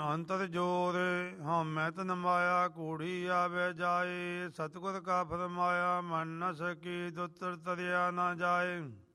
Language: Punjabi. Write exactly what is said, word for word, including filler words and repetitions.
ਅੰਤਰ ਜੋਰ ਹਉਮੈ ਤਨ ਮਾਇਆ ਕੂੜੀ ਆਵੇ ਜਾਏ। ਸਤਿਗੁਰ ਕਾ ਫਰਮਾਇਆ ਮਨ ਨ ਸਕੀ ਦੁਤਰ ਤਰਿਆ ਨਾ ਜਾਏ।